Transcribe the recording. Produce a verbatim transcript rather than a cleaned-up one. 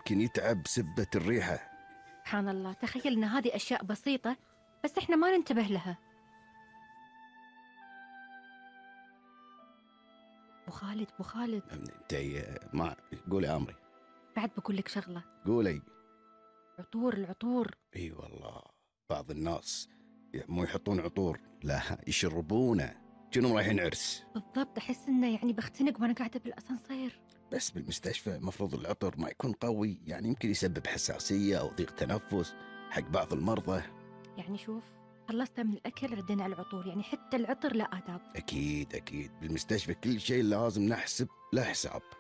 يمكن يتعب بسبة الريحة. سبحان الله، تخيل ان هذه اشياء بسيطة بس احنا ما ننتبه لها. ابو خالد ابو خالد انت ما قولي امري. بعد بقول لك شغلة. قولي. عطور العطور. اي والله، بعض الناس مو يحطون عطور، لا يشربونه كأنهم رايحين عرس. بالضبط، احس انه يعني بختنق وانا قاعدة بالاسانسير. بس بالمستشفى مفروض العطر ما يكون قوي، يعني يمكن يسبب حساسية او ضيق تنفس حق بعض المرضى. يعني شوف، خلصت من الاكل ردينا على العطور، يعني حتى العطر لا آداب. اكيد اكيد، بالمستشفى كل شيء لازم نحسب له حساب.